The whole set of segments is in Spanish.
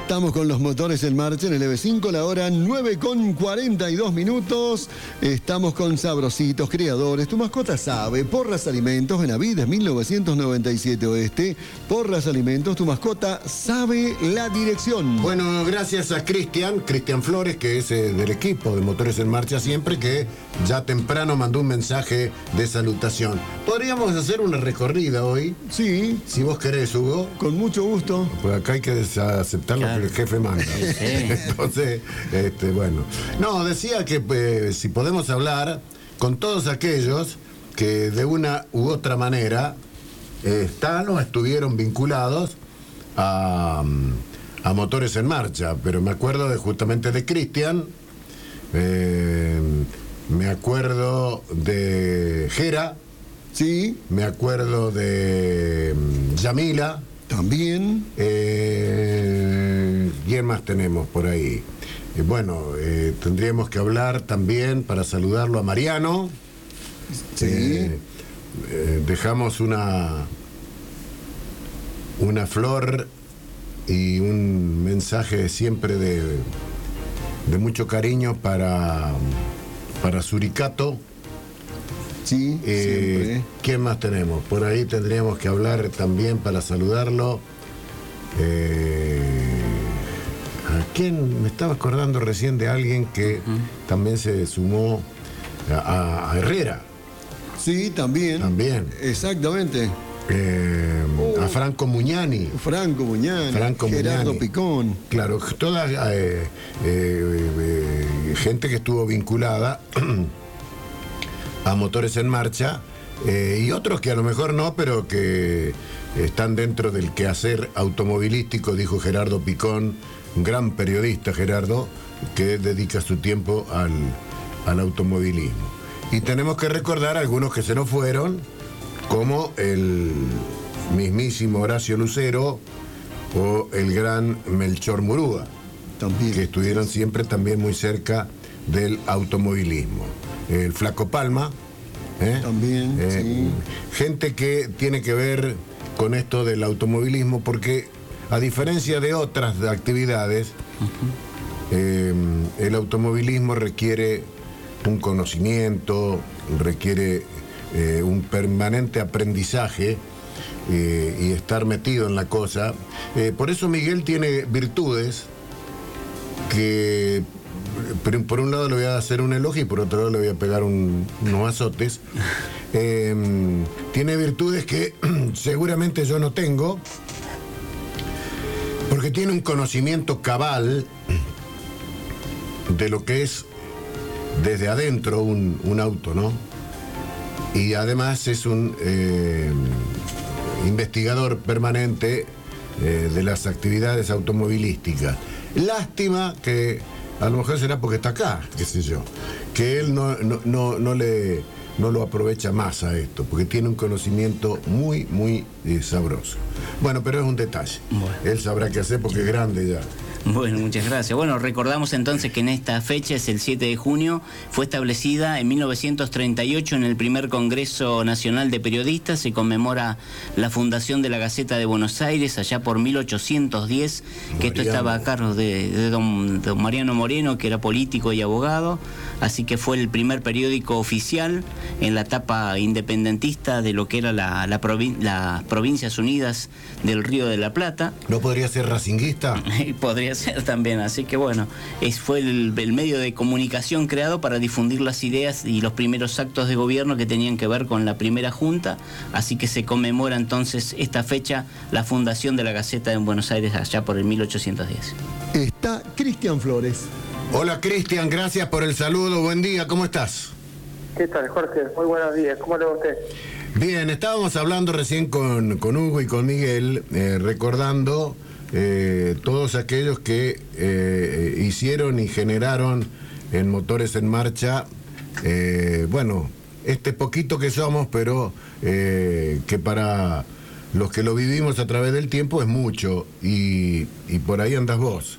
Estamos con los motores en marcha en el EV5, la hora 9:42. Estamos con Sabrositos, Criadores, tu mascota sabe, Porras Alimentos, Benavides 1997 Oeste, Porras Alimentos, tu mascota sabe la dirección. Bueno, gracias a Cristian Flores, que es del equipo de Motores en Marcha siempre, que ya temprano mandó un mensaje de salutación. ¿Podríamos hacer una recorrida hoy? Sí. Si vos querés, Hugo. Con mucho gusto. Pues acá hay que aceptar lo que el jefe manda. Sí. Entonces, bueno. No, decía que si podemos hablar con todos aquellos que de una u otra manera están o estuvieron vinculados a Motores en Marcha, pero me acuerdo justamente de Cristian, me acuerdo de Jera, sí, me acuerdo de Yamila, también. ¿Quién más tenemos por ahí? Tendríamos que hablar también para saludarlo a Mariano. Sí. Dejamos una flor y un mensaje siempre de mucho cariño para Suricato. Sí, siempre. ¿Quién más tenemos? Por ahí tendríamos que hablar también para saludarlo. ¿A quién? Me estaba acordando recién de alguien que también se sumó a Herrera. Sí, también. También. Exactamente. A Franco Muñani. Franco Muñani. Gerardo Picón. Claro, toda gente que estuvo vinculada a Motores en Marcha, y otros que a lo mejor no, pero que están dentro del quehacer automovilístico, dijo Gerardo Picón, un gran periodista Gerardo, que dedica su tiempo al automovilismo. Y tenemos que recordar a algunos que se nos fueron, como el mismísimo Horacio Lucero o el gran Melchor Murúa, También. que estuvieron siempre también muy cerca del automovilismo. El Flaco Palma, También, sí. Gente que tiene que ver con esto del automovilismo, porque a diferencia de otras actividades, el automovilismo requiere un conocimiento, requiere un permanente aprendizaje y estar metido en la cosa. Por eso Miguel tiene virtudes que, por un lado le voy a hacer un elogio y por otro lado le voy a pegar unos azotes. Tiene virtudes que seguramente yo no tengo, porque tiene un conocimiento cabal de lo que es desde adentro un auto, ¿no? Y además es un investigador permanente de las actividades automovilísticas. Lástima que a lo mejor será porque está acá, qué sé yo, que él no lo aprovecha más a esto, porque tiene un conocimiento muy, muy sabroso. Bueno, pero es un detalle. Bueno. Él sabrá qué hacer porque es grande ya. Bueno, muchas gracias. Bueno, recordamos entonces que en esta fecha, es el 7 de junio, fue establecida en 1938 en el primer Congreso Nacional de Periodistas. Se conmemora la fundación de la Gaceta de Buenos Aires allá por 1810, que esto estaba a cargo de don Mariano Moreno, que era político y abogado. Así que fue el primer periódico oficial en la etapa independentista de lo que era las Provincias Unidas del Río de la Plata. ¿No podría ser racinguista? Podría ser también, así que bueno, fue el medio de comunicación creado para difundir las ideas y los primeros actos de gobierno que tenían que ver con la primera junta, así que se conmemora entonces esta fecha, la fundación de la Gaceta en Buenos Aires allá por el 1810. Está Cristian Flores. Hola Cristian, gracias por el saludo, buen día, ¿cómo estás? ¿Qué tal, Jorge? Muy buenos días, ¿cómo le va a usted? Bien, estábamos hablando recién con Hugo y con Miguel, recordando todos aquellos que hicieron y generaron en Motores en Marcha, este poquito que somos, pero que para los que lo vivimos a través del tiempo es mucho, y por ahí andas vos,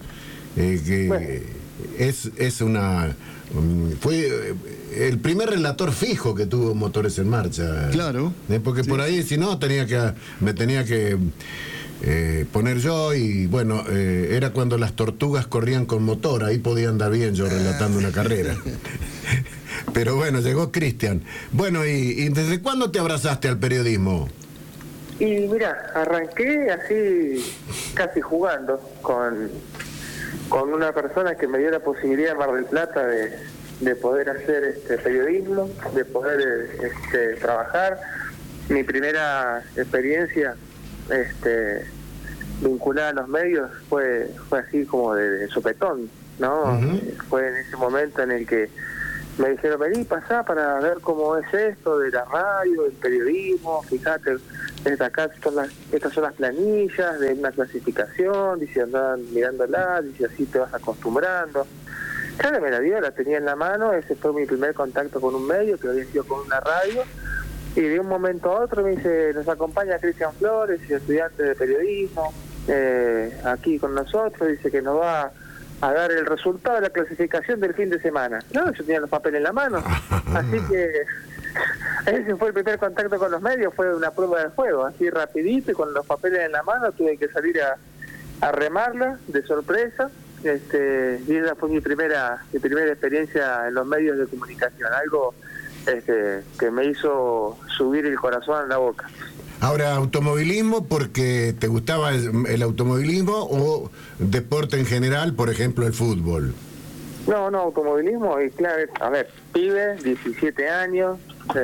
fue el primer relator fijo que tuvo Motores en Marcha. Claro. Porque sí, por ahí, si no, me tenía que poner yo, y bueno, era cuando las tortugas corrían con motor, ahí podía andar bien yo relatando una carrera. Pero bueno, llegó Cristian. Bueno, ¿y desde cuándo te abrazaste al periodismo? Y mira, arranqué así, casi jugando, con una persona que me dio la posibilidad en Mar del Plata de poder hacer periodismo, de poder trabajar. Mi primera experiencia vinculada a los medios fue así como de sopetón, ¿no? Fue en ese momento en el que me dijeron, vení, pasá para ver cómo es esto de la radio, del periodismo, fíjate, acá estas son las planillas de una clasificación, dice, andaban mirándola, dice, así te vas acostumbrando. Claro, me la dio, la tenía en la mano, ese fue mi primer contacto con un medio, que había sido con una radio, y de un momento a otro me dice, nos acompaña Cristian Flores, estudiante de periodismo, aquí con nosotros, dice que nos va a dar el resultado de la clasificación del fin de semana. No, yo tenía los papeles en la mano, así que ese fue el primer contacto con los medios, fue una prueba de fuego, así rapidito, y con los papeles en la mano tuve que salir a remarla de sorpresa, y esa fue mi primera experiencia en los medios de comunicación, algo que me hizo subir el corazón a la boca. Ahora, ¿automovilismo porque te gustaba el automovilismo o deporte en general, por ejemplo el fútbol? No, automovilismo, y claro, a ver, pibe, 17 años,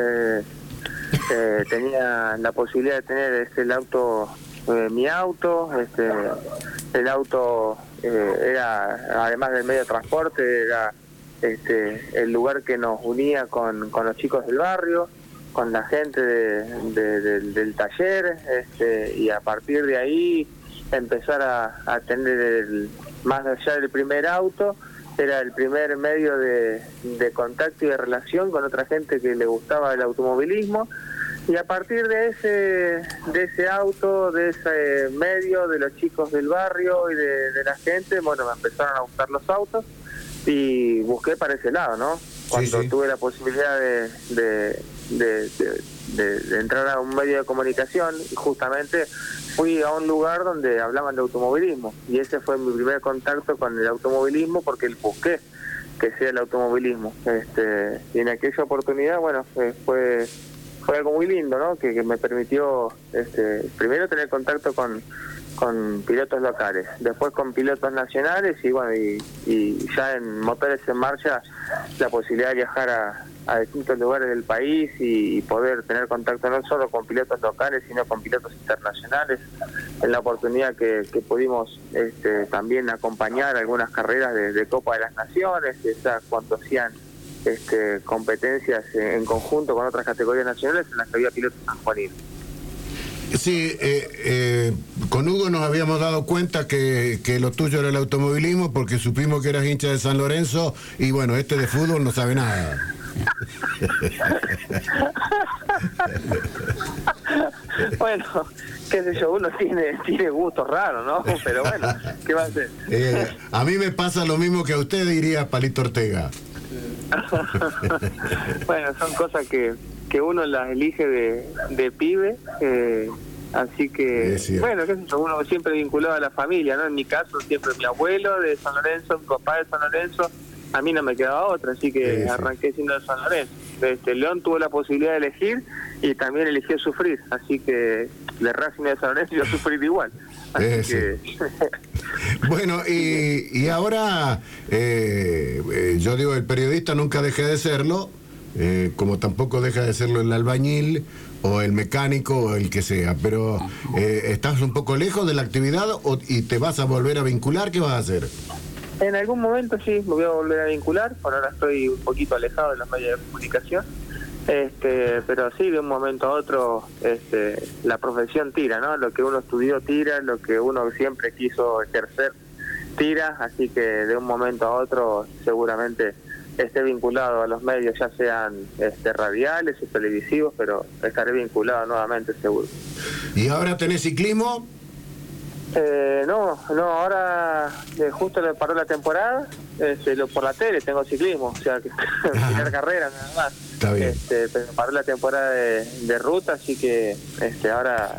tenía la posibilidad de tener el auto, mi auto, el auto era, además del medio de transporte, era el lugar que nos unía con los chicos del barrio, con la gente del taller, y a partir de ahí empezar a tener, más allá del primer auto, era el primer medio de contacto y de relación con otra gente que le gustaba el automovilismo, y a partir de ese auto, de ese medio, de los chicos del barrio y de la gente, bueno, me empezaron a gustar los autos y busqué para ese lado, ¿no? Cuando tuve la posibilidad de entrar a un medio de comunicación, y justamente fui a un lugar donde hablaban de automovilismo, y ese fue mi primer contacto con el automovilismo, porque busqué que sea el automovilismo, y en aquella oportunidad, bueno, fue algo muy lindo, ¿no? Que me permitió primero tener contacto con pilotos locales, después con pilotos nacionales, y bueno, y ya en Motores en Marcha la posibilidad de viajar a distintos lugares del país y poder tener contacto no solo con pilotos locales, sino con pilotos internacionales, en la oportunidad que pudimos también acompañar algunas carreras de Copa de las Naciones, cuando hacían competencias en conjunto con otras categorías nacionales en las que había pilotos sanjuaninos. Sí, con Hugo nos habíamos dado cuenta que lo tuyo era el automovilismo, porque supimos que eras hincha de San Lorenzo, y bueno, de fútbol no sabe nada. Bueno, qué sé yo, uno tiene gustos raros, ¿no? Pero bueno, ¿qué va a hacer? A mí me pasa lo mismo que a usted, diría Palito Ortega. Bueno, son cosas que uno las elige de pibe, así que, bueno, qué sé yo, uno siempre vinculado a la familia, ¿no? En mi caso, siempre mi abuelo de San Lorenzo, mi papá de San Lorenzo, a mí no me quedaba otra, así que arranqué siendo de San Lorenzo. León tuvo la posibilidad de elegir y también eligió sufrir, así que de Racing de San Lorenzo iba a sufrir igual. Así que... Bueno, y ahora, yo digo, el periodista nunca deja de serlo, como tampoco deja de serlo el albañil o el mecánico o el que sea, pero ¿estás un poco lejos de la actividad y te vas a volver a vincular? ¿Qué vas a hacer? En algún momento sí, me voy a volver a vincular, por ahora estoy un poquito alejado de los medios de comunicación, pero sí, de un momento a otro la profesión tira, ¿no? Lo que uno estudió tira, lo que uno siempre quiso ejercer tira, así que de un momento a otro seguramente esté vinculado a los medios, ya sean radiales o televisivos, pero estaré vinculado nuevamente, seguro. ¿Y ahora tenés ciclismo? No, ahora justo le paró la temporada, por la tele tengo ciclismo, o sea que tirar carreras nada más. Está bien. Pero paró la temporada de ruta, así que ahora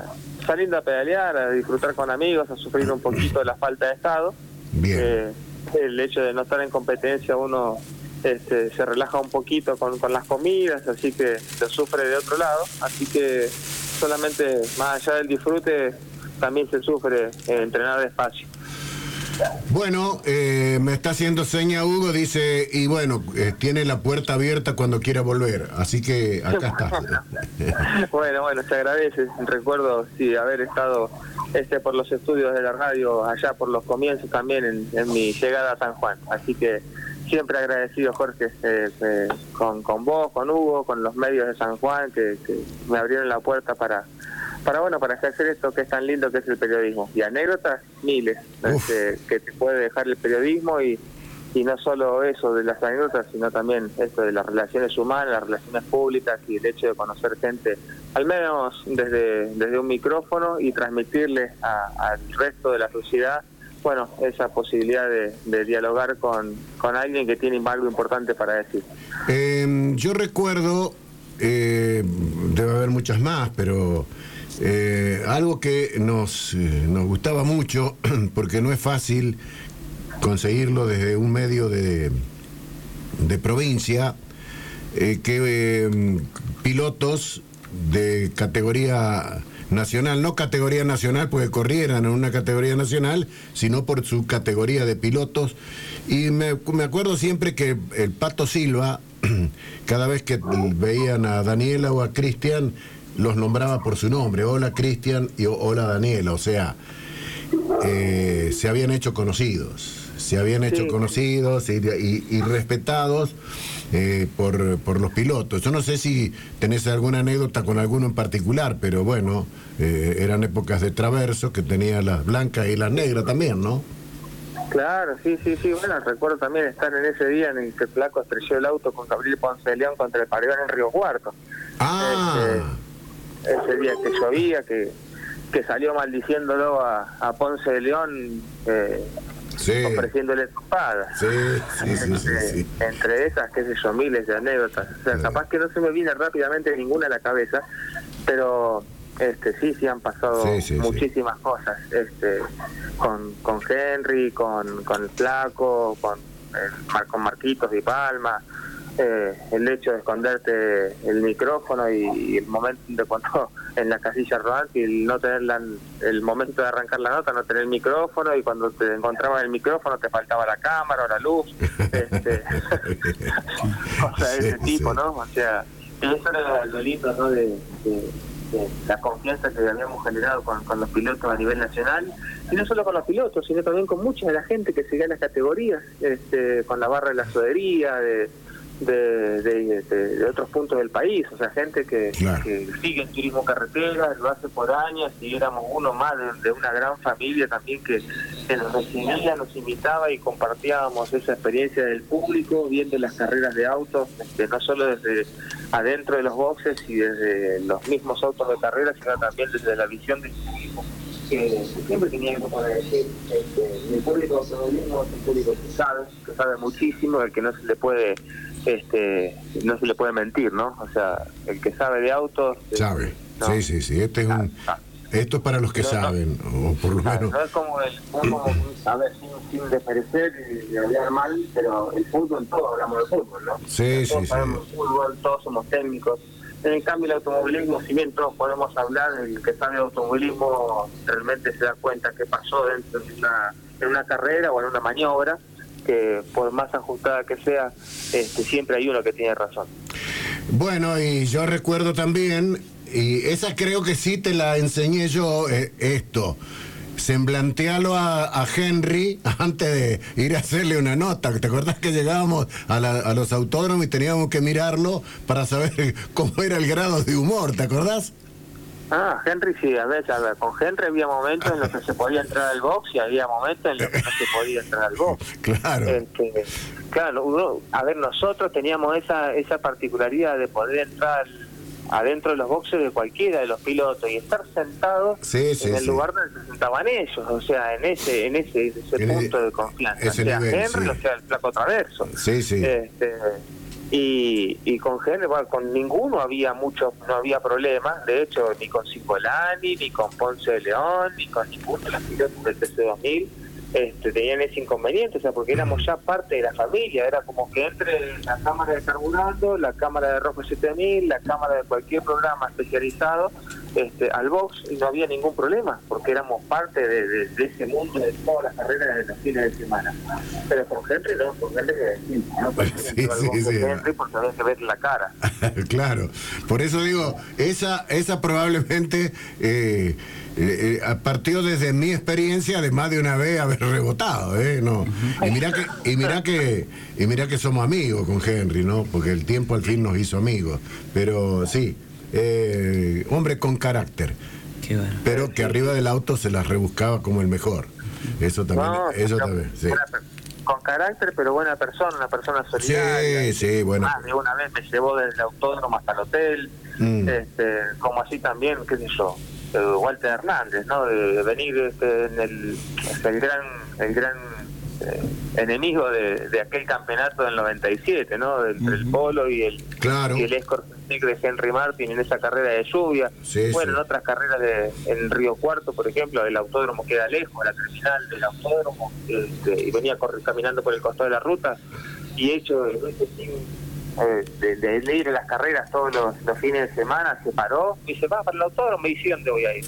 saliendo a pedalear, a disfrutar con amigos, a sufrir un poquito de la falta de estado. Bien. El hecho de no estar en competencia, uno se relaja un poquito con las comidas, así que lo sufre de otro lado. Así que solamente, más allá del disfrute, también se sufre entrenar despacio. Bueno, me está haciendo seña Hugo, dice, y bueno, tiene la puerta abierta cuando quiera volver, así que acá está. Bueno, se agradece. Recuerdo haber estado por los estudios de la radio allá por los comienzos también en mi llegada a San Juan, así que siempre agradecido, Jorge, con vos, con Hugo, con los medios de San Juan que me abrieron la puerta para ejercer esto que es tan lindo que es el periodismo. Y anécdotas miles que te puede dejar el periodismo y no solo eso de las anécdotas, sino también esto de las relaciones humanas, las relaciones públicas y el hecho de conocer gente, al menos desde un micrófono, y transmitirle al resto de la sociedad, bueno, esa posibilidad de dialogar con alguien que tiene algo importante para decir. Yo recuerdo, debe haber muchas más, pero algo que nos gustaba mucho, porque no es fácil conseguirlo desde un medio de provincia, que pilotos de categoría nacional, no categoría nacional porque corrieran en una categoría nacional, sino por su categoría de pilotos. Y me acuerdo siempre que el Pato Silva, cada vez que veían a Daniela o a Cristian, los nombraba por su nombre: hola Cristian y hola Daniela. O sea, se habían hecho conocidos y respetados por los pilotos. Yo no sé si tenés alguna anécdota con alguno en particular, pero bueno, eran épocas de Traverso, que tenía las blancas y las negras también, ¿no? Claro, sí, bueno, recuerdo también estar en ese día en el que el Flaco estrelló el auto con Gabriel Ponce de León contra el Paredón en Río Cuarto. Ese día que llovía, que salió maldiciéndolo a Ponce de León, ofreciéndole espadas. Sí. Entre esas, qué sé yo, miles de anécdotas. O sea, capaz que no se me viene rápidamente ninguna a la cabeza, pero sí han pasado muchísimas cosas. Con Henry, con el Flaco, con Marquitos Di Palma. El hecho de esconderte el micrófono y el momento de cuando en la casilla rodante y el no tener el momento de arrancar la nota, no tener el micrófono, y cuando te encontrabas el micrófono te faltaba la cámara o la luz, cosas de ese tipo, ¿no? O sea, eso era lo lindo, ¿no? de la confianza que habíamos generado con los pilotos a nivel nacional, y no solo con los pilotos, sino también con mucha de la gente que seguía las categorías, con la barra de la sodería, de otros puntos del país, o sea, gente que sigue el turismo carretera, lo hace por años, y éramos uno más de una gran familia también que nos recibía, nos invitaba y compartíamos esa experiencia del público viendo las carreras de autos, no solo desde adentro de los boxes y desde los mismos autos de carrera, sino también desde la visión del turismo, que siempre tenía algo para decir. El público automovilismo es un público que sabe muchísimo, el que no se le puede mentir, ¿no? O sea, el que sabe de autos sabe. ¿no? Sí. Esto es para los que saben, o por lo menos. No es como un saber sin desmerecer y hablar mal, pero el fútbol, todos hablamos de fútbol, ¿no? Todos sabemos fútbol, todos somos técnicos. En cambio, el automovilismo, si bien todos podemos hablar, el que sabe de automovilismo realmente se da cuenta que pasó dentro de una carrera o en una maniobra, que por más ajustada que sea, siempre hay uno que tiene razón. Bueno, y yo recuerdo también, y esa creo que sí te la enseñé yo, semblantealo a Henry antes de ir a hacerle una nota. ¿Te acordás que llegábamos a los autódromos y teníamos que mirarlo para saber cómo era el grado de humor? ¿Te acordás? Henry sí, a ver, con Henry había momentos en los que se podía entrar al box y había momentos en los que no se podía entrar al box. Claro. Claro, nosotros teníamos esa particularidad de poder entrar adentro de los boxes de cualquiera de los pilotos y estar sentados en el lugar donde se sentaban ellos, o sea, en ese punto de confianza, sea nivel, Henry o sea el Flaco Traverso. Y con Henry, bueno, con ninguno no había problemas, de hecho, ni con Cingolani, ni con Ponce de León, ni con ninguno de los pilotos del TC2000 tenían ese inconveniente, o sea, porque éramos ya parte de la familia, era como que entre la cámara de carburando, la cámara de Rojo 7000, la cámara de cualquier programa especializado, al box, y no había ningún problema, porque éramos parte de ese mundo de todas las carreras de los fines de semana. Pero con Henry no, con Henry sí. Henry porque había que ver la cara. Claro, por eso digo, esa probablemente partió desde mi experiencia de más de una vez haber rebotado, no. Y mira que somos amigos con Henry, ¿no? Porque el tiempo al fin nos hizo amigos. Pero sí, hombre con carácter. Qué bueno. Pero que arriba del auto se las rebuscaba como el mejor. Eso también, sí. Con carácter, pero buena persona, una persona solidaria. Sí, bueno. Más de una vez me llevó desde el autódromo hasta el hotel, como así también, qué sé yo, Walter Hernández, ¿no? De venir en el gran enemigo de aquel campeonato del 97, ¿no? Entre el Polo y el Escort de Henry Martin en esa carrera de lluvia. En otras carreras en Río Cuarto, por ejemplo, el autódromo queda lejos, la terminal del autódromo, y venía caminando por el costado de la ruta, y hecho de ir a las carreras todos los fines de semana, se paró y se va para el autódromo y dice, ¿dónde voy a ir?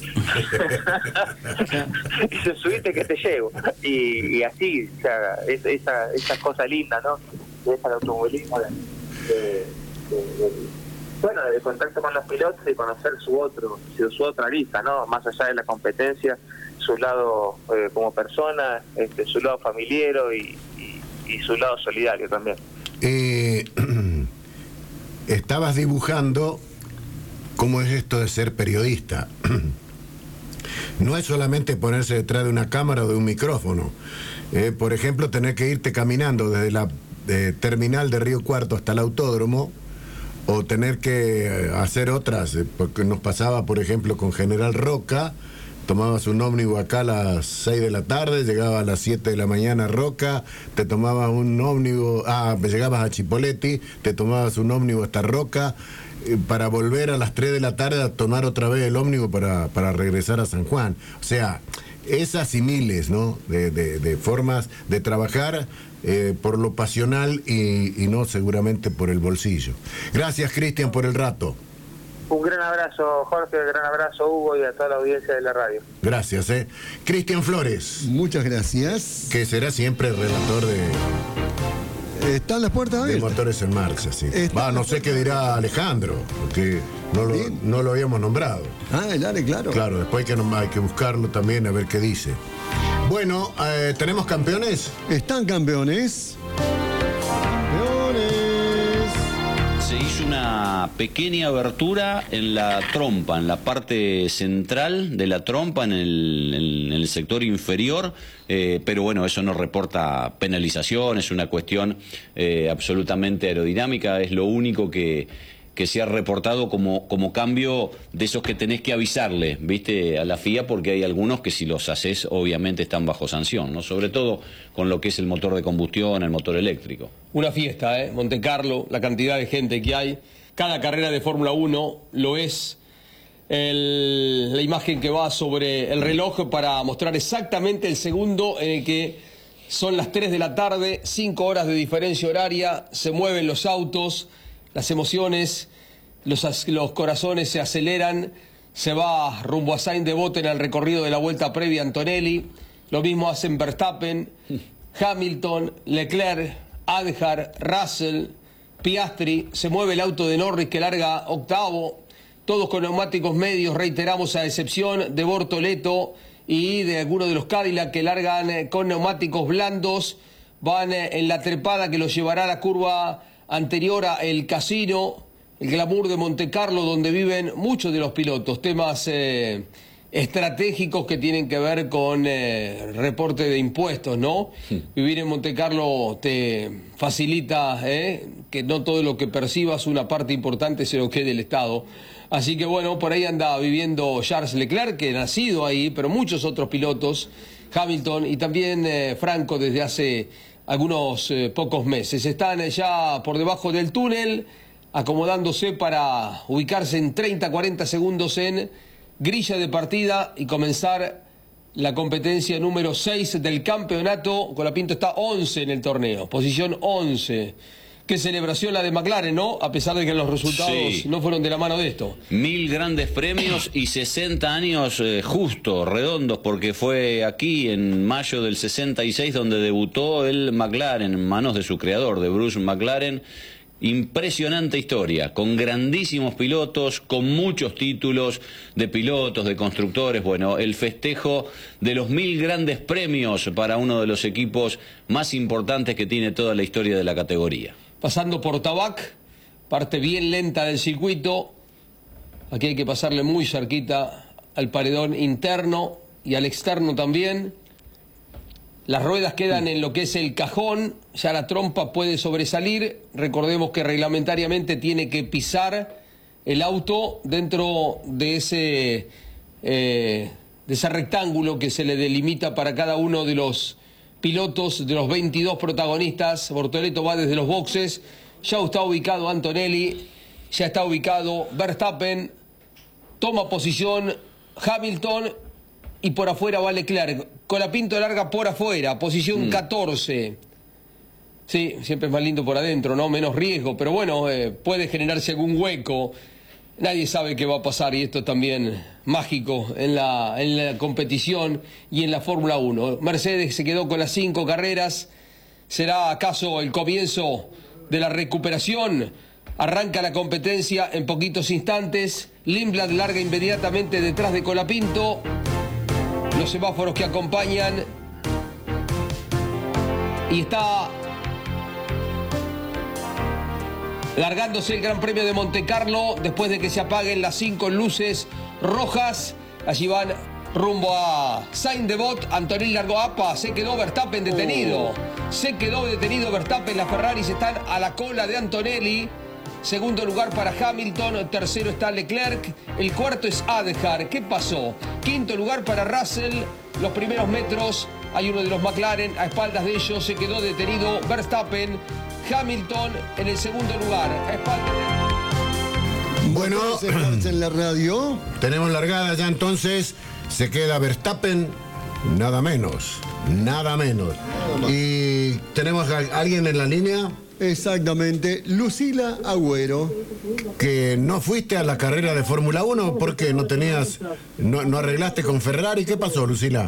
Y se subiste que te llevo. Y así, o sea, esa cosa linda, ¿no? Es el automovilismo de contacto con los pilotos y conocer su otra lista, ¿no? Más allá de la competencia, su lado como persona, su lado familiero y su lado solidario también. Estabas dibujando cómo es esto de ser periodista. No es solamente ponerse detrás de una cámara o de un micrófono. Por ejemplo, tener que irte caminando desde la terminal de Río Cuarto hasta el autódromo, o tener que hacer otras, porque nos pasaba, por ejemplo, con General Roca. Tomabas un ómnibus acá a las 6 de la tarde, llegabas a las 7 de la mañana a Roca, te tomabas un ómnibus, llegabas a Chipoleti, te tomabas un ómnibus hasta Roca, para volver a las 3 de la tarde a tomar otra vez el ómnibus para regresar a San Juan. O sea, esas y miles, ¿no? de formas de trabajar por lo pasional y no seguramente por el bolsillo. Gracias, Cristian, por el rato. Un gran abrazo, Jorge, gran abrazo, Hugo, y a toda la audiencia de la radio. Gracias, Cristian Flores. Muchas gracias. Que será siempre el relator Están las puertas abiertas. de Motores en Marcha, sí. No sé qué dirá Alejandro, porque no lo habíamos nombrado. Dale, claro. Claro, después hay que buscarlo también a ver qué dice. Bueno, ¿tenemos campeones? Están campeones. Se hizo una pequeña abertura en la trompa, en la parte central de la trompa, en el sector inferior, pero bueno, eso no reporta penalización, es una cuestión absolutamente aerodinámica, es lo único que se ha reportado como cambio de esos que tenés que avisarle, ¿viste? A la FIA, porque hay algunos que si los haces obviamente están bajo sanción, ¿no? Sobre todo con lo que es el motor de combustión, el motor eléctrico. Una fiesta, Monte Carlo, la cantidad de gente que hay. Cada carrera de Fórmula 1 lo es. La imagen que va sobre el reloj para mostrar exactamente el segundo en el que son las 3 de la tarde, 5 horas de diferencia horaria, se mueven los autos, las emociones, los corazones se aceleran, se va rumbo a Sainte-Devote en el recorrido de la vuelta previa a Antonelli, lo mismo hacen Verstappen, Hamilton, Leclerc, Adjar, Russell, Piastri, se mueve el auto de Norris que larga octavo, todos con neumáticos medios, reiteramos, a excepción de Bortoleto y de algunos de los Cadillac que largan con neumáticos blandos, van en la trepada que los llevará a la curva anterior a El Casino, el glamour de Monte Carlo, donde viven muchos de los pilotos, temas estratégicos que tienen que ver con reporte de impuestos, ¿no? Vivir en Monte Carlo te facilita que no todo lo que percibas, una parte importante se lo quede el Estado. Así que bueno, por ahí anda viviendo Charles Leclerc, que nacido ahí, pero muchos otros pilotos, Hamilton y también Franco desde hace algunos pocos meses. Están ya por debajo del túnel, acomodándose para ubicarse en 30-40 segundos en grilla de partida y comenzar la competencia número 6 del campeonato. Colapinto está 11 en el torneo, posición 11. Qué celebración la de McLaren, ¿no? A pesar de que los resultados no fueron de la mano de esto. 1000 grandes premios y 60 años justos, redondos, porque fue aquí en mayo del 66 donde debutó el McLaren en manos de su creador, de Bruce McLaren. Impresionante historia, con grandísimos pilotos, con muchos títulos de pilotos, de constructores. Bueno, el festejo de los 1000 grandes premios para uno de los equipos más importantes que tiene toda la historia de la categoría. Pasando por Tabac, parte bien lenta del circuito. Aquí hay que pasarle muy cerquita al paredón interno y al externo también. Las ruedas quedan en lo que es el cajón, ya la trompa puede sobresalir. Recordemos que reglamentariamente tiene que pisar el auto dentro de ese rectángulo que se le delimita para cada uno de los pilotos, de los 22 protagonistas. Bortoleto va desde los boxes, ya está ubicado Antonelli, ya está ubicado Verstappen, toma posición Hamilton y por afuera va Leclerc. Colapinto larga por afuera, posición 14. Sí, siempre es más lindo por adentro, ¿no? Menos riesgo, pero bueno, puede generarse algún hueco. Nadie sabe qué va a pasar y esto es también mágico en la competición y en la Fórmula 1. Mercedes se quedó con las 5 carreras. ¿Será acaso el comienzo de la recuperación? Arranca la competencia en poquitos instantes. Lindblad larga inmediatamente detrás de Colapinto. Los semáforos que acompañan. Y está largándose el Gran Premio de Montecarlo después de que se apaguen las 5 luces rojas. Allí van rumbo a Sainte-Devote. Antonelli largó APA, se quedó Verstappen detenido. Se quedó detenido Verstappen, las Ferraris están a la cola de Antonelli. Segundo lugar para Hamilton, tercero está Leclerc, el cuarto es Adhar. ¿Qué pasó? Quinto lugar para Russell, los primeros metros hay uno de los McLaren, a espaldas de ellos se quedó detenido Verstappen. Hamilton en el segundo lugar, a espaldas de... Bueno, en la radio. Tenemos largada ya entonces, se queda Verstappen, nada menos, nada menos. Y tenemos a alguien en la línea. Exactamente, Lucila Agüero. Que no fuiste a la carrera de Fórmula 1 porque no tenías, no arreglaste con Ferrari. ¿Qué pasó, Lucila?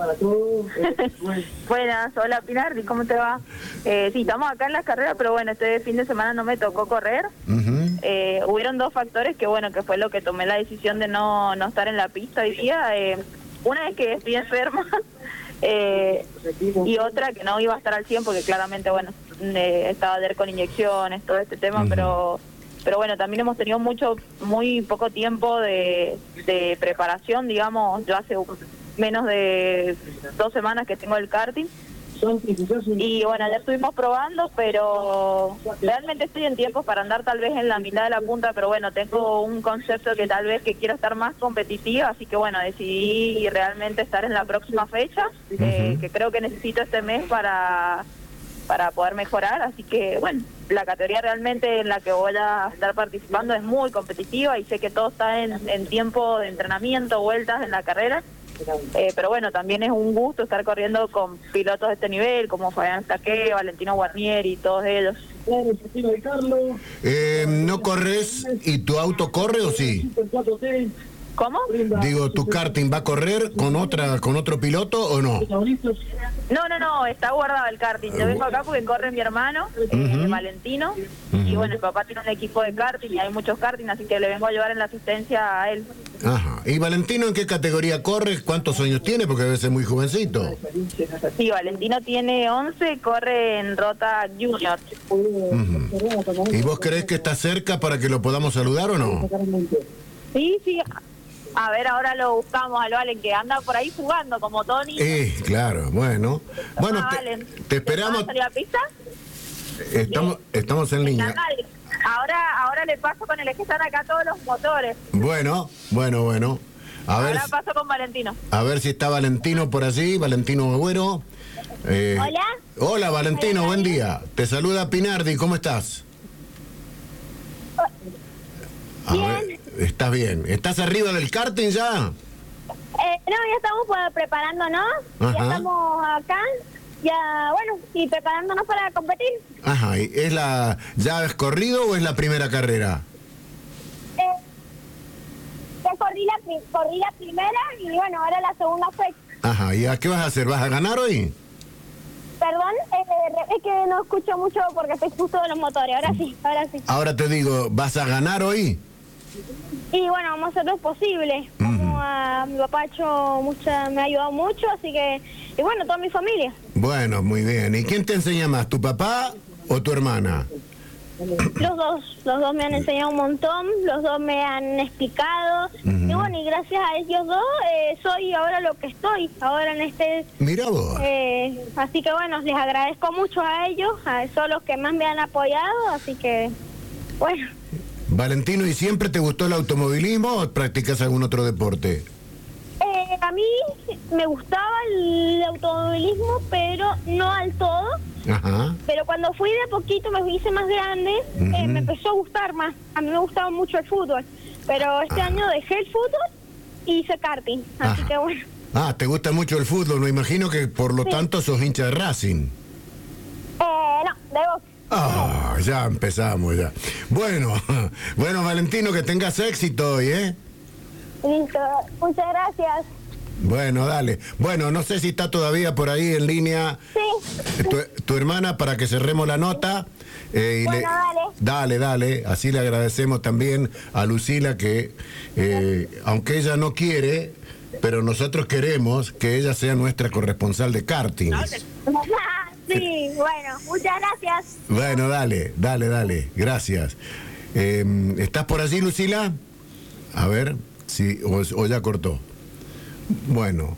Buenas, hola Pilar, ¿cómo te va? Sí, estamos acá en las carreras, pero bueno, este fin de semana no me tocó correr. Hubieron 2 factores que bueno, que fue lo que tomé la decisión de no estar en la pista hoy día. Una es que estoy enferma. Y otra que no iba a estar al 100 porque claramente, bueno, estaba ayer con inyecciones, todo este tema, pero bueno, también hemos tenido muy poco tiempo de preparación, digamos. Yo hace menos de 2 semanas que tengo el karting. Y bueno, ya estuvimos probando, pero realmente estoy en tiempos para andar tal vez en la mitad de la punta, pero bueno, tengo un concepto que tal vez que quiero estar más competitiva, así que bueno, decidí realmente estar en la próxima fecha, que creo que necesito este mes para poder mejorar, así que bueno, la categoría realmente en la que voy a estar participando es muy competitiva y sé que todo está en tiempo de entrenamiento, vueltas en la carrera. Pero bueno, también es un gusto estar corriendo con pilotos de este nivel, como Fabián Saque, Valentino Guarnieri y todos ellos. ¿No corres y tu auto corre o sí? ¿Cómo? Digo, ¿tu karting va a correr con otro piloto o no? No, está guardado el karting. Yo vengo acá porque corre mi hermano, Valentino, y bueno, el papá tiene un equipo de karting y hay muchos karting, así que le vengo a llevar en la asistencia a él. Ajá. ¿Y Valentino en qué categoría corre? ¿Cuántos años tiene? Porque debe ser muy jovencito. Sí, Valentino tiene 11, corre en Rota Junior. ¿Y vos creés que está cerca para que lo podamos saludar o no? Sí. A ver, ahora lo buscamos al Valen, que anda por ahí jugando como Tony. Claro, bueno. Bueno, te esperamos. ¿Salir a pista? Estamos en línea. Ahora le paso con el que están acá todos los motores. Bueno. Ahora paso con Valentino. A ver si está Valentino por allí, Valentino Agüero. Hola. Hola, Valentino, buen día. Te saluda Pinardi, ¿cómo estás? Bien. Estás bien. ¿Estás arriba del karting ya? No, ya estamos preparándonos. Ajá. Ya estamos acá. Ya, bueno, y preparándonos para competir. Ajá, ¿y ya has corrido o es la primera carrera? Ya corrí la primera y bueno, ahora la segunda fecha. Ajá, ¿y a qué vas a hacer? ¿Vas a ganar hoy? Perdón, es que no escucho mucho porque estoy justo de los motores. Ahora sí, ahora sí. Ahora te digo, ¿vas a ganar hoy? Y bueno, vamos a hacer lo posible. Mi papá ha hecho me ha ayudado mucho, así que... Y bueno, toda mi familia. Bueno, muy bien. ¿Y quién te enseña más, tu papá o tu hermana? Los dos me han enseñado un montón, los dos me han explicado. Y bueno, y gracias a ellos dos soy ahora lo que estoy, ahora en este... Mira vos. Así que bueno, les agradezco mucho a ellos, son los que más me han apoyado, así que bueno. Valentino, ¿y siempre te gustó el automovilismo o practicas algún otro deporte? A mí me gustaba el automovilismo, pero no al todo. Ajá. Pero cuando fui de poquito, me hice más grande, me empezó a gustar más. A mí me gustaba mucho el fútbol, pero este año dejé el fútbol y hice karting, así que bueno. Ah, ¿te gusta mucho el fútbol? Me imagino que por lo tanto sos hincha de Racing. No, de Boca. Ah, ya empezamos ya. Bueno, Valentino, que tengas éxito hoy, ¿eh? Listo, muchas gracias. Bueno, dale. Bueno, no sé si está todavía por ahí en línea Sí. tu hermana para que cerremos la nota. Bueno, Dale. Así le agradecemos también a Lucila que, aunque ella no quiere, pero nosotros queremos que ella sea nuestra corresponsal de karting. Sí, bueno, muchas gracias. Bueno, dale. Gracias. ¿Estás por allí, Lucila? A ver, si o ya cortó. Bueno,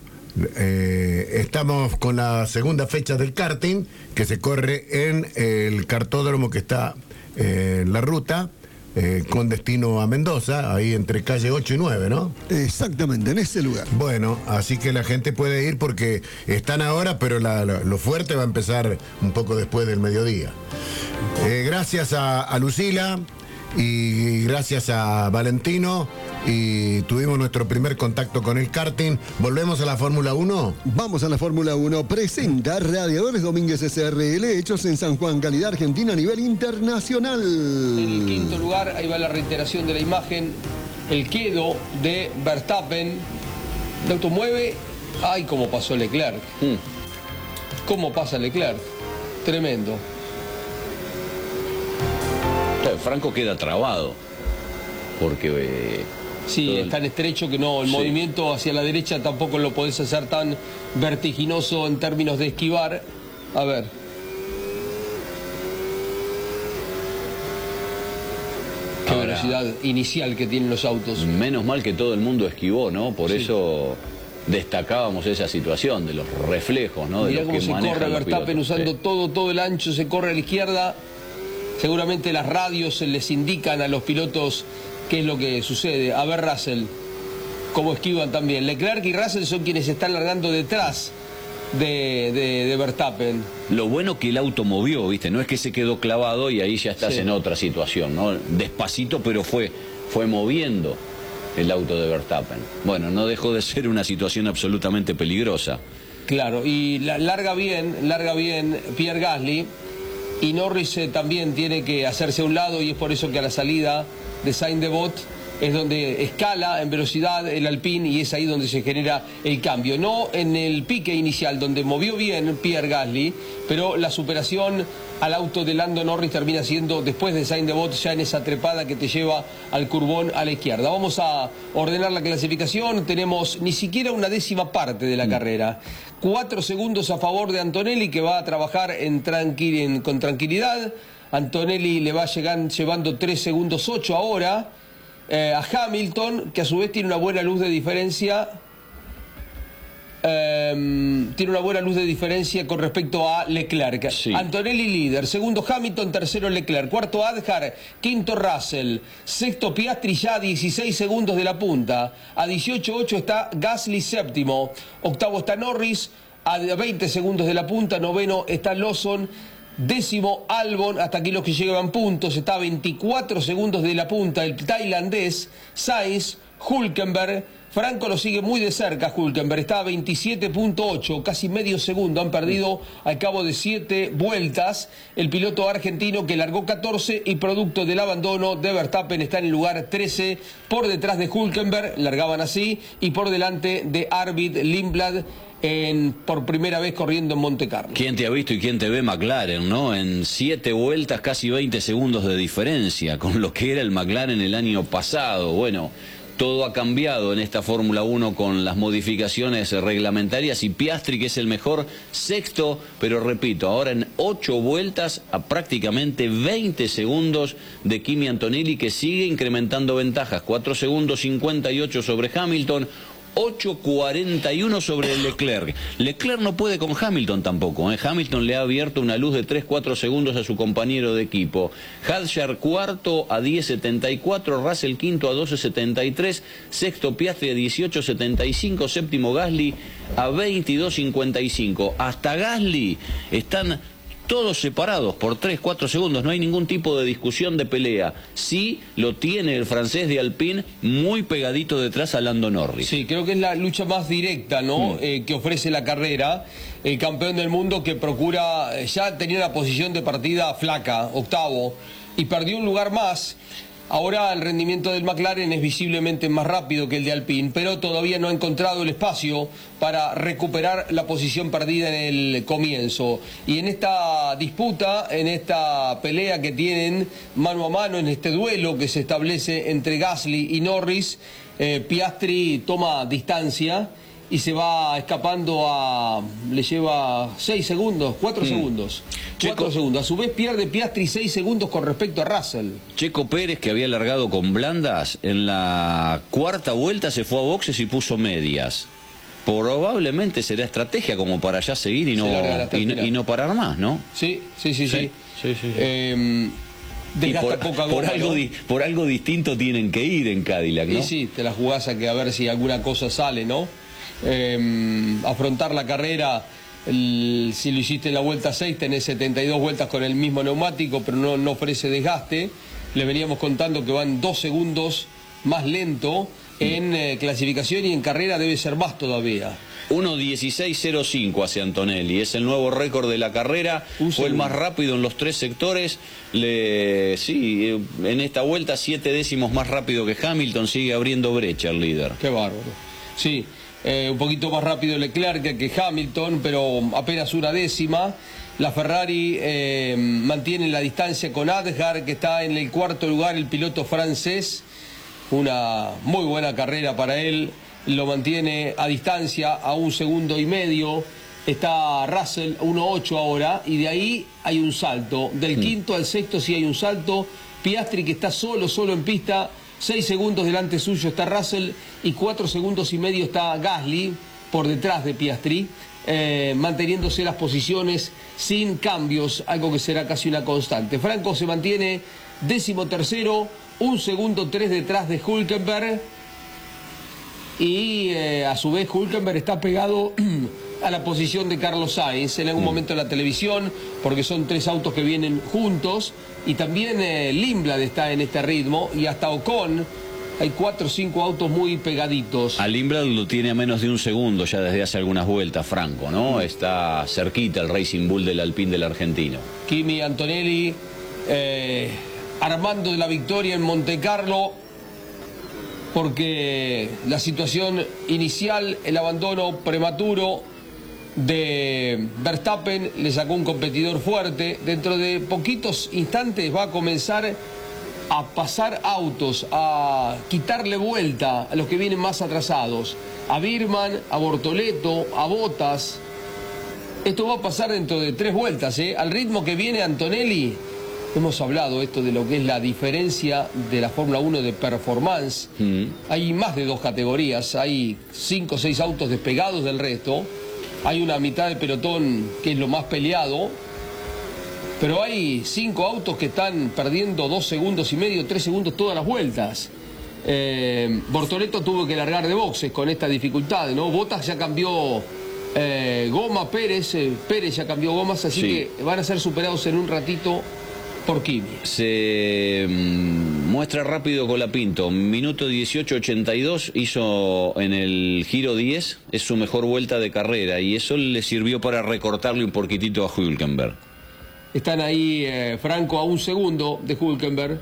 estamos con la segunda fecha del karting que se corre en el kartódromo que está en la ruta con destino a Mendoza, ahí entre calle 8 y 9, ¿no? Exactamente, en ese lugar. Bueno, así que la gente puede ir porque están ahora, pero lo fuerte va a empezar un poco después del mediodía. Gracias a Lucila y gracias a Valentino, y tuvimos nuestro primer contacto con el karting. ¿Volvemos a la Fórmula 1? Vamos a la Fórmula 1. Presenta Radiadores Domínguez SRL, hechos en San Juan, calidad argentina a nivel internacional. En el quinto lugar, ahí va la reiteración de la imagen, el quedo de Verstappen. El auto mueve. ¡Ay, cómo pasó Leclerc! ¿Cómo pasa Leclerc? Tremendo. Franco queda trabado, porque... Sí, es tan estrecho que no, el movimiento hacia la derecha tampoco lo podés hacer tan vertiginoso en términos de esquivar. A ver. Qué velocidad inicial que tienen los autos. Menos mal que todo el mundo esquivó, ¿no? Por eso destacábamos esa situación de los reflejos, ¿no? Mirá cómo se corre Verstappen usando todo el ancho, se corre a la izquierda. Seguramente las radios les indican a los pilotos qué es lo que sucede. A ver Russell, cómo esquivan también. Leclerc y Russell son quienes están largando detrás de Verstappen. Lo bueno que el auto movió, ¿viste? No es que se quedó clavado y ahí ya estás en otra situación, ¿no? Despacito, pero fue moviendo el auto de Verstappen. Bueno, no dejó de ser una situación absolutamente peligrosa. Claro, y larga bien Pierre Gasly. Y Norris también tiene que hacerse a un lado, y es por eso que a la salida de Sainz-Devot es donde escala en velocidad el Alpine, y es ahí donde se genera el cambio. No en el pique inicial, donde movió bien Pierre Gasly, pero la superación al auto de Lando Norris termina siendo después de Sainz-Devot, ya en esa trepada que te lleva al curbón a la izquierda. Vamos a ordenar la clasificación. Tenemos ni siquiera una décima parte de la carrera. 4 segundos a favor de Antonelli, que va a trabajar con tranquilidad. Antonelli le va llevando 3 segundos 8 ahora. A Hamilton, que a su vez tiene una buena luz de diferencia. Tiene una buena luz de diferencia con respecto a Leclerc. Sí. Antonelli líder, segundo Hamilton, tercero Leclerc, cuarto Adjar, quinto Russell, sexto Piastri, ya a 16 segundos de la punta. A 18.8 está Gasly séptimo, octavo está Norris, a 20 segundos de la punta. Noveno está Lawson. Décimo Albon, hasta aquí los que llevan puntos, está a 24 segundos de la punta el tailandés Sainz. Hülkenberg, Franco lo sigue muy de cerca. Hülkenberg está a 27.8, casi medio segundo han perdido al cabo de 7 vueltas. El piloto argentino que largó 14 y producto del abandono de Verstappen está en el lugar 13, por detrás de Hülkenberg, largaban así, y por delante de Arvid Lindblad, por primera vez corriendo en Monte Carlo. ¿Quién te ha visto y quién te ve? McLaren, ¿no? En 7 vueltas, casi 20 segundos de diferencia con lo que era el McLaren el año pasado. Bueno, todo ha cambiado en esta Fórmula 1 con las modificaciones reglamentarias y Piastri, que es el mejor, sexto, pero repito, ahora en 8 vueltas a prácticamente 20 segundos de Kimi Antonelli, que sigue incrementando ventajas. 4 segundos 58 sobre Hamilton, 8.41 sobre Leclerc. Leclerc no puede con Hamilton tampoco, ¿eh? Hamilton le ha abierto una luz de 3-4 segundos a su compañero de equipo. Hadjar cuarto a 10.74, Russell quinto a 12.73, sexto Piastri a 18.75, séptimo Gasly a 22.55. Hasta Gasly están todos separados por 3-4 segundos, no hay ningún tipo de discusión, de pelea. Sí lo tiene el francés de Alpine muy pegadito detrás a Lando Norris. Sí, creo que es la lucha más directa, ¿no? Que ofrece la carrera. El campeón del mundo que procura, ya tenía una posición de partida flaca, octavo, y perdió un lugar más. Ahora el rendimiento del McLaren es visiblemente más rápido que el de Alpine, pero todavía no ha encontrado el espacio para recuperar la posición perdida en el comienzo. Y en esta disputa, en esta pelea que tienen mano a mano, en este duelo que se establece entre Gasly y Norris, Piastri toma distancia y se va escapando le lleva 6 segundos, 4 segundos. 4 segundos. A su vez pierde Piastri 6 segundos con respecto a Russell. Checo Pérez, que había largado con blandas, en la cuarta vuelta se fue a boxes y puso medias. Probablemente será estrategia como para ya seguir y no parar más, ¿no? Sí. Por algo distinto tienen que ir en Cadillac, ¿no? Y sí, te la jugás a ver si alguna cosa sale, ¿no? Afrontar la carrera, si lo hiciste en la vuelta 6, tenés 72 vueltas con el mismo neumático, pero no ofrece desgaste. Le veníamos contando que van 2 segundos más lento en clasificación, y en carrera debe ser más todavía. 1.16.05 hace Antonelli, es el nuevo récord de la carrera, fue el más rápido en los 3 sectores, en esta vuelta 7 décimos más rápido que Hamilton, sigue abriendo brecha el líder. Qué bárbaro. Sí, un poquito más rápido Leclerc que Hamilton, pero apenas 1 décima. La Ferrari mantiene la distancia con Adjar, que está en el 4º lugar, el piloto francés. Una muy buena carrera para él, lo mantiene a distancia a 1,5 segundos. Está Russell 1.8 ahora, y de ahí hay un salto. Del quinto al sexto sí hay un salto. Piastri, que está solo en pista, 6 segundos delante suyo está Russell, y 4,5 segundos está Gasly por detrás de Piastri, manteniéndose las posiciones sin cambios, algo que será casi una constante. Franco se mantiene 13º, 1,3 segundos detrás de Hülkenberg, y a su vez Hülkenberg está pegado a la posición de Carlos Sainz en algún momento en la televisión, porque son 3 autos que vienen juntos, y también Lindblad está en este ritmo, y hasta Ocon hay 4 o 5 autos muy pegaditos. A Lindblad lo tiene a menos de 1 segundo ya desde hace algunas vueltas, Franco, ¿no? Está cerquita el Racing Bull del Alpine del argentino. Kimi Antonelli armando de la victoria en Monte Carlo, porque la situación inicial, el abandono prematuro de Verstappen, le sacó un competidor fuerte. Dentro de poquitos instantes va a comenzar a pasar autos, a quitarle vuelta a los que vienen más atrasados, a Birman, a Bortoleto, a Bottas. Esto va a pasar dentro de 3 vueltas, al ritmo que viene Antonelli. Hemos hablado esto de lo que es la diferencia de la Fórmula 1 de performance. Hay más de 2 categorías, hay 5 o 6 autos despegados del resto, hay una mitad de pelotón que es lo más peleado, pero hay 5 autos que están perdiendo 2,5 segundos, 3 segundos todas las vueltas. Bortoleto tuvo que largar de boxes con esta dificultad, ¿no? Bottas ya cambió Goma, Pérez ya cambió gomas, así Sí. que van a ser superados en un ratito por Kimi. Se muestra rápido Colapinto, minuto 18.82, hizo en el giro 10, es su mejor vuelta de carrera y eso le sirvió para recortarle un poquitito a Hülkenberg. Están ahí Franco a un segundo de Hülkenberg.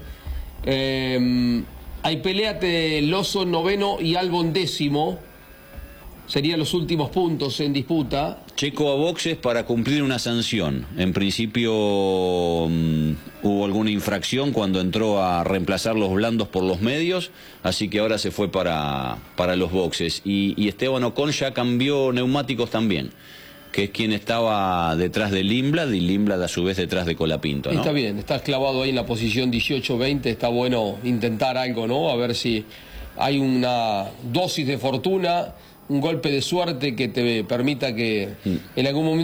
Hay pelea de Lawson noveno y Albon décimo. Serían los últimos puntos en disputa. Checo a boxes para cumplir una sanción. En principio hubo alguna infracción cuando entró a reemplazar los blandos por los medios, así que ahora se fue para los boxes. Y Esteban Ocon ya cambió neumáticos también, que es quien estaba detrás de Lindblad y Lindblad a su vez detrás de Colapinto, ¿no? Está bien, estás clavado ahí en la posición 18-20, está bueno intentar algo, ¿no? A ver si hay una dosis de fortuna, un golpe de suerte que te permita que en algún momento